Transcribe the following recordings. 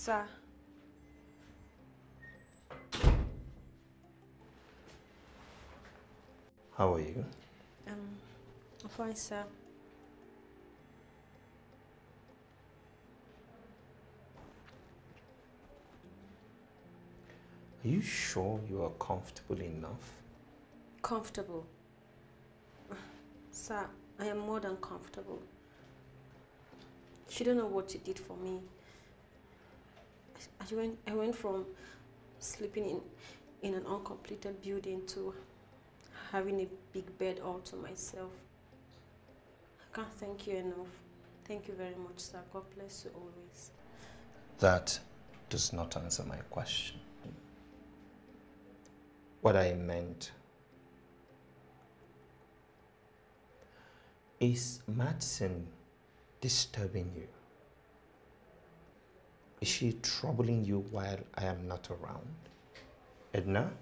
Sir. How are you? I'm fine, sir. Are you sure you are comfortable enough? Comfortable? Sir, I am more than comfortable. You don't know what you did for me. I went from sleeping in an uncompleted building to having a big bed all to myself. I can't thank you enough. Thank you very much, sir. God bless you always. That does not answer my question. What I meant is Madsen disturbing you? Is she troubling you while I am not around? Edna?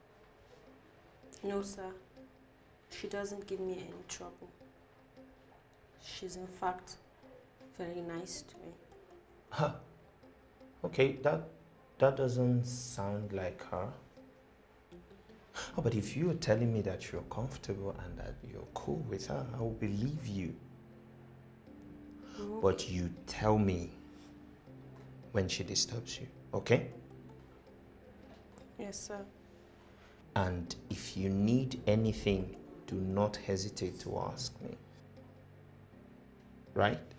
No, sir. She doesn't give me any trouble. She's in fact very nice to me. Huh. Okay, that doesn't sound like her. Oh, but if you're telling me that you're comfortable and that you're cool with her, I will believe you. No. But you tell me when she disturbs you, okay? Yes, sir. And if you need anything, do not hesitate to ask me. Right?